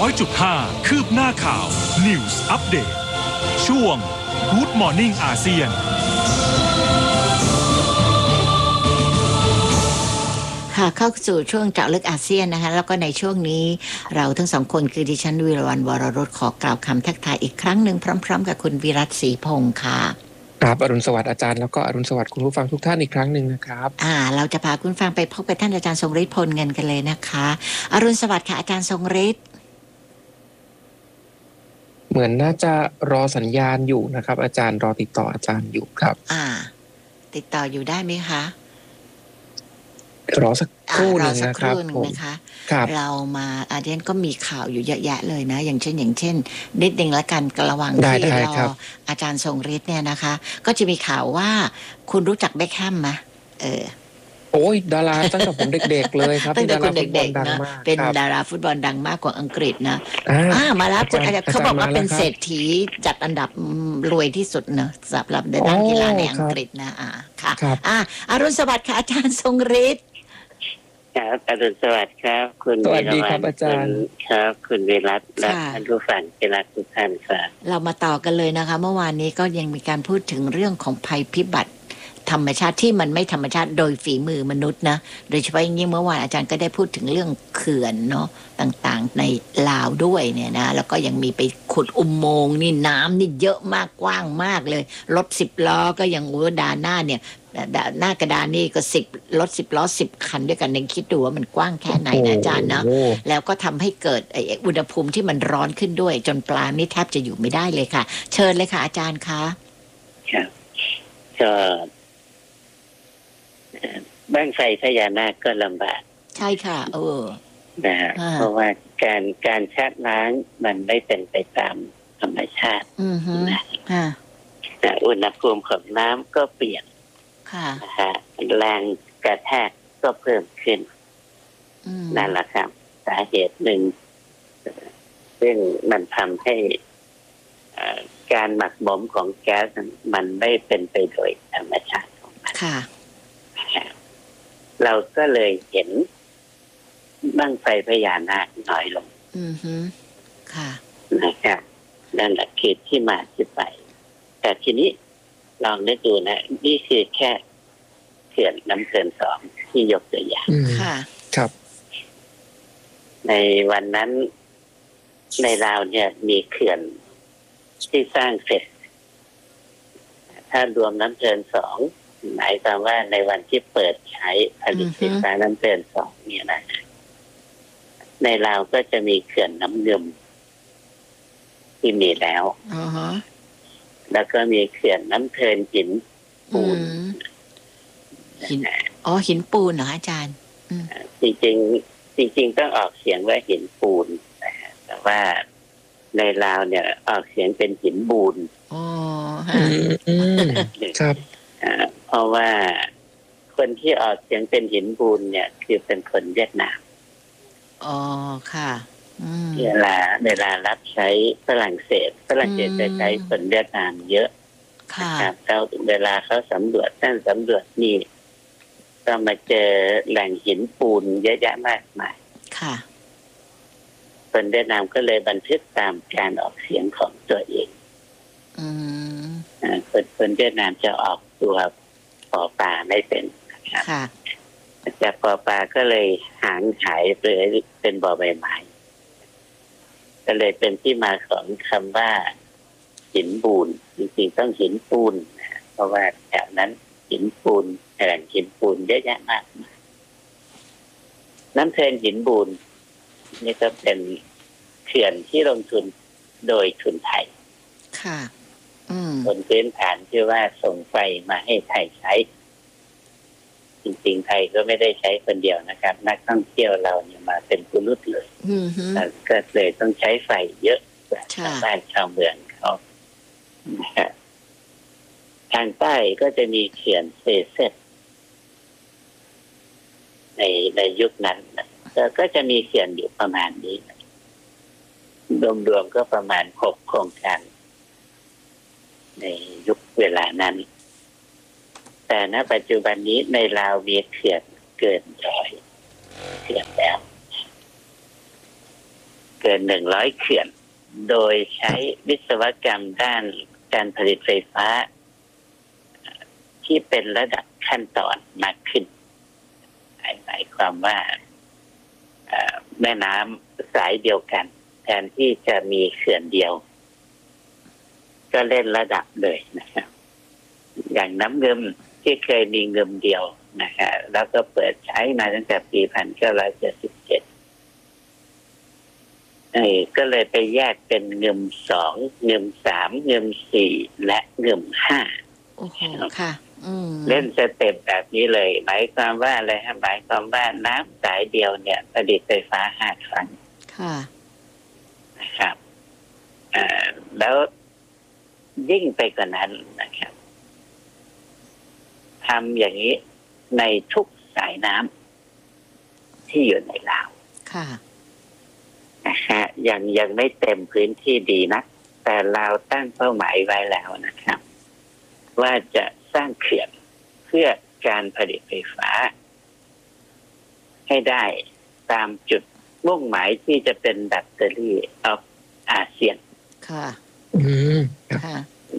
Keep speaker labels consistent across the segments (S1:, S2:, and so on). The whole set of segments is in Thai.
S1: 100.5 คืบหน้าข่าว News Update ช่วง Good Morning อาเซียน
S2: ค่ะเข้าสู่ช่วงเจาะลึกอาเซียนนะคะแล้วก็ในช่วงนี้เราทั้งสองคนคือดิฉันวีรวรรณ วรรสขอกล่าวคำทักทายอีกครั้งหนึ่งพร้อมๆกับคุณวิรัตศรีพงษ์ค่ะ
S3: ครับอรุณสวัสดิ์อาจารย์แล้วก็อรุณสวัสดิ์คุณผู้ฟังทุกท่านอีกครั้งหนึ่งนะครับ
S2: เราจะพาคุณฟังไปพบกับท่านอาจารย์ทรงฤทธิ์พลเงินกันเลยนะคะอรุณสวัสดิ์ค่ะอาจารย์ทรงฤทธิ์
S3: เหมือนน่าจะรอสัญญาณอยู่นะครับอาจารย์รอติดต่ออาจารย์อยู่ครับ
S2: ติดต่ออยู่ได้ไหมคะ
S3: รอสักครู่นึงนะครับ
S2: นะคะเรามาอาจารย์ก็มีข่าวอยู่เยอะแยะเลยนะอย่างเช่นนิดนึงละกันระหว่างที่รออาจารย์ทรงฤทธิ์เนี่ยนะคะก็จะมีข่าวว่าคุณรู้จักเบ็คแฮมไหม
S3: โอ้ยดาราตั้งแต่ผมเด็กๆเลยครับ
S2: ตั้งแต่คุณเด็กๆนะเป็นดาราฟุตบอลดังมากกว่าอังกฤษนะมาแล้วคุณอาจารย์เขาบอกว่าเป็นเศรษฐีจัดอันดับรวยที่สุดนะสำหรับด้านกีฬาในอังกฤษนะค่ะอรุณสวัสดิ์ค่ะอาจารย์ทรงฤทธิ์
S4: ครับอรุณสวัสดิ์ครับคุณ
S3: สวัสดีครับอาจารย์
S4: ครับคุณวิรัตและท่านผู้ฟังที่รักทุกท่านครับ
S2: เรามาต่อกันเลยนะคะเมื่อวานนี้ก็ยังมีการพูดถึงเรื่องของภัยพิบัติธรรมชาติที่มันไม่ธรรมชาติโดยฝีมือมนุษย์นะโดยเฉพาะอย่างยิ่งเมื่อวานอาจารย์ก็ได้พูดถึงเรื่องเขื่อนเนาะต่างๆในลาวด้วยเนี่ยนะแล้วก็ยังมีไปขุดอุโมงค์นี่น้ำนี่เยอะมากกว้างมากเลยรถ10 ล้อก็ยังดานหน้าเนี่ยหน้ากระดานนี่ก็10รถ10 ล้อ10 คันด้วยกันนึงคิดดูว่ามันกว้างแค่ไหนนะอาจารย์นะแล้วก็ทำให้เกิดอุณหภูมิที่มันร้อนขึ้นด้วยจนปลานี่แทบจะอยู่ไม่ได้เลยค่ะเชิญเลยค่ะอาจารย์คะ
S4: ครับก็บ้างไฟพญานาคก็ลำบาก
S2: ใช่ค่ะ
S4: นะฮะเพราะว่าการชะล้างมันไม่เป็นไปตามธรรมชาตินะอุณหภูมิของน้ำก็เปลี่ยนนะฮะแรงกระแทกก็เพิ่มขึ้นนั่นแหละครับสาเหตุหนึ่งซึ่งมันทำให้การหมักหมมของแก๊สมันไม่เป็นไปโดยธรรมชาติของมันเราก็เลยเห็นบั้งไฟพญานาคน้อยลงนะครับนั่นแหละคือที่มาที่ไปแต่ทีนี้ลองนึกดูนะนี่คือแค่เขื่อนน้ำเขื่อน2ที่ยกตัวอย่าง
S3: ครับ
S4: ในวันนั้นในลาวเนี่ยมีเขื่อนที่สร้างเสร็จถ้ารวมน้ำเขื่อน2หมายความว่าในวันที่เปิดใช้ผลิตไฟฟ้าน้ำเขื่อน2เนี่ยนะในลาวก็จะมีเขื่อนน้ำเงิมที่มีแล้วแล้วก็มีเขื่อนน้ำเทินหินปูน
S2: หินปูนเหรออาจารย์
S4: จริงต้องออกเสียงว่าหินปูนแต่ว่าในลาวเนี่ยออกเสียงเป็นหินบูน
S3: ครับ
S4: เพราะว่าคนที่ออกเสียงเป็นหินบูนเนี่ยคือเป็นคนเวียดนาม
S2: ค่ะ
S4: เวลารับใช้ฝรั่งเศสจะใช้คนเวียดนามเยอะ
S2: ครับ
S4: แล้วเวลาเขาสำรวจนี่ก็มาเจอแหล่งหินปูนเยอะแยะมากมาย
S2: ค่ะ
S4: คนเวียดนามก็เลยบันทึกตามการออกเสียงของตัวเองคนเวียดนามจะออกตัวปอปลาไม่เป็น
S2: นะครับ
S4: จากปอปลาก็เลยหางหายไปเป็นบอใบไม้ก็เลยเป็นที่มาของคำว่าหินปูนจริงๆต้องหินปูนเพราะว่าแถวนั้นหินปูนแหล่งหินปูนเยอะแยะมากมายน้ำเทินหินปูนนี่ก็เป็นเขื่อนที่ลงทุนโดยทุนไทย
S2: ค่ะ
S4: บนพื้นฐานที่ว่าส่งไฟมาให้ไทยใช้จริงๆไทยก็ไม่ได้ใช้คนเดียวนะครับนักท่องเที่ยวเราเนี่ยมาเป็นกุลุตเลยก็เลยต้องใช้ไฟเยอะกว่าชาวบ้านชาวเมืองเขาทางใต้ก็จะมีเขื่อนเซเซตในยุคนั้นก็จะมีเขื่อนอยู่ประมาณนี้รวมๆก็ประมาณ6 โครงการในยุคเวลานั้นแต่ณปัจจุบันนี้ในลาวมีเขื่อนเกิน100เขื่อนแล้วเกิน100เขื่อนโดยใช้วิศวกรรมด้านการผลิตไฟฟ้าที่เป็นระดับขั้นตอนมากขึ้นหมายความว่าแม่น้ำสายเดียวกันแทนที่จะมีเขื่อนเดียวก็เล่นระดับเลยนะครับอย่างน้ำเงิมที่เคยมีเงิมเดียวนะครับแล้วก็เปิดใช้มาตั้งแต่ปี 1977ก็เลยไปแยกเป็นเงิม2เงิม3เงิม4และเงิม5
S2: โอ้โหค่ะ
S4: เล่นสเต็ปแบบนี้เลยหมายความว่าอะไรฮะหมายความว่าน้ำสายเดียวเนี่ยผลิตไฟฟ้า5 ครั้ง
S2: ค่ะ
S4: นะครับแล้วยิ่งไปกว่านั้นนะครับทำอย่างนี้ในทุกสายน้ำที่อยู่ในลาว
S2: ค่ะ
S4: นะฮะยังไม่เต็มพื้นที่ดีนะแต่เราตั้งเป้าหมายไว้แล้วนะครับว่าจะสร้างเขื่อนเพื่อการผลิตไฟฟ้าให้ได้ตามจุดมุ่งหมายที่จะเป็นแบตเตอรี่ของอาเซียน
S2: ค่ะค่ะ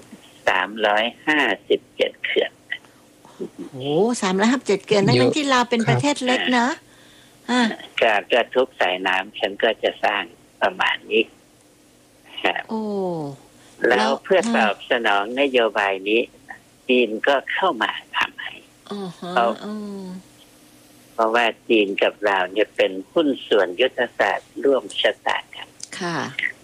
S4: 357เขื่อน
S2: โอ้357เขื่อนนั่นที่ลาวเป็นประเทศเล็กนะ
S4: ก็ทุกสายน้ำฉันก็จะสร้างประมาณนี้ครับแล้วเพื่อตอบสนองนโยบายนี้จีนก็เข้ามาทำให้เพราะว่าจีนกับเราเนี่ยเป็นหุ้นส่วนยุทธศาสตร์ร่วมชะตากัน
S2: ค่ะ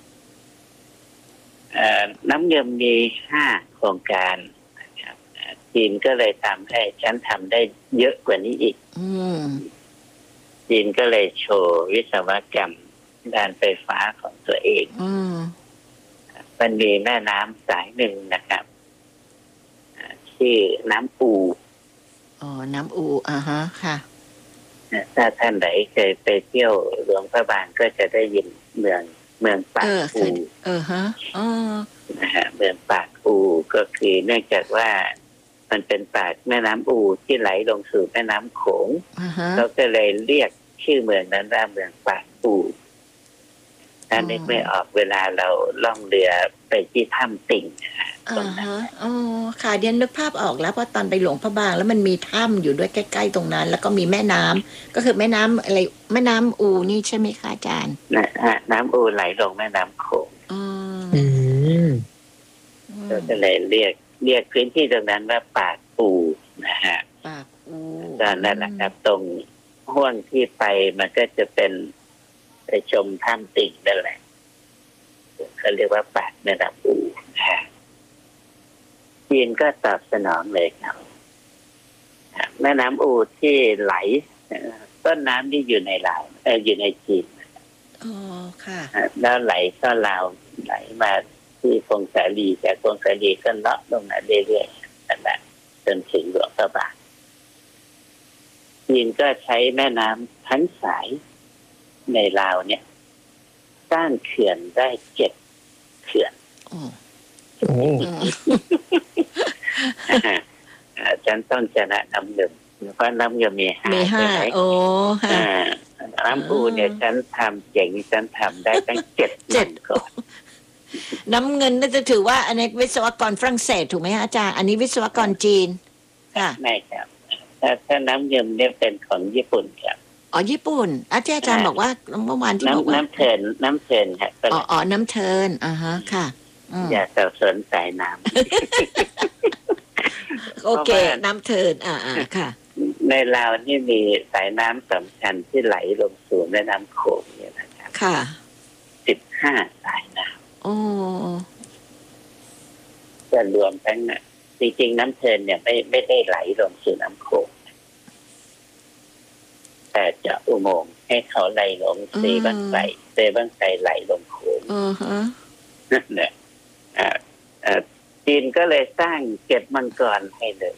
S4: น้ำเงินมี5โครงการนะครับจีนก็เลยทำให้ฉันทำได้เยอะกว่านี้อีกจีนก็เลยโชว์วิศวกรรมด้านไฟฟ้าของตัวเองมันมีแม่น้ำสายหนึ่งนะครับชื่อน้ำอู
S2: น้ำอูฮะค่ะ
S4: ถ้าท่านไหนเคยไปเที่ยวหลวงพระบางก็จะได้ยินเมืองปากอู
S2: ฮะ
S4: นะฮะเมืองปากอูก็คือเนื่องจากว่ามันเป็นปากแม่น้ำอูที่ไหลลงสู่แม่น้ำโขงเราก็เลยเรียกชื่อเมืองนั้นว่าเมืองปากอูถ้านึกไม่ออกเวลาเราล่องเรือไปที่ถ้ำติ่งตรงนั้น
S2: ค่ะเดี๋ยวนึกภาพออกแล้วเพราะตอนไปหลวงพระบางแล้วมันมีถ้ำอยู่ด้วยใกล้ๆตรงนั้นแล้วก็มีแม่น้ำก็คือแม่น้ำอะไรแม่น้ำอูนี่ใช่ไหมคะอาจารย์
S4: น้ำอูไหลลงแม่น้ำโขงก็เลยเรียกพื้นที่ตรงนั้นว่าปากอูนะฮะ
S2: ปากอู
S4: นั่นแหละครับตรงห้วงที่ไปมันก็จะเป็นไปชมถ้ำติ่งนั่นแหละเขาเรียกว่าปากแม่น้ำอูจีนก็ตอบสนองเลยครับแม่น้ำอูที่ไหลต้นน้ำที่อยู่ในลาวอยู่ในจีน
S2: ค่ะ
S4: แล้วไหลก็ลาวไหลมาที่พงศาลีจากพงศาลีก็เลาะลงมาเรื่อยๆนั่นแหละจนถึงหลวงพระบางจีนก็ใช้แม่น้ำทั้งสายในลาวเนี่ยสร้างเขื่อนได้7เขื่อนฉันต้องชนะน้ำเงินเพราะน้ำเงินมี5น้ำอูเนี่ยฉันทำเจ๋งฉันทำได้ตั้ง7ก่อน
S2: น้ำเงินน่าจะถือว่าอันนี้วิศวกรฝรั่งเศสถูกไหมคะอาจารย์อันนี้วิศวกรจีน
S4: ค่ะไม่ครับถ้าน้ำเงินเนี่ยเป็นของญี่ปุ่นครับ
S2: ญี่ปุ่นอาจารย์บอกว่าเมื่อวานที่บอกว่า
S4: น้ำเทินค่ะ
S2: น้ำเทินฮะค่ะ
S4: อย่าสับสนสายน้
S2: ำโอเคน้ำเทินค่ะ
S4: ในลาวนี่มีสายน้ำสำคัญที่ไหลลงสู่แม่น้ำโขงเนี่ยนะครับ
S2: ค่ะ
S4: 15สายน้ำจะรวมทั้งจริงๆน้ำเทินเนี่ยไม่ได้ไหลลงสู่น้ำโขงแต่จะอุโมงค์ให้เขาไหลลงเซบังไซไหลลงโขงนั่นแหละจีนก็เลยสร้าง7มังกรให้เลย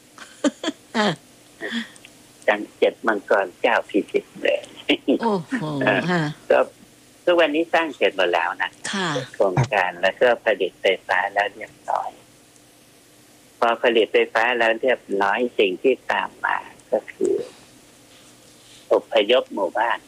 S4: จัง7มังกร9พิพิธเลยก็ทุกวันนี้สร้างเสร็จหมดแล้วนะโครงการแล้วก็ผลิตไฟฟ้าแล้วเรียบร้อยพอผลิตไฟฟ้าแล้วเรียบร้อยสิ่งที่ตามมาก็คืออพยพหมู่บ้าน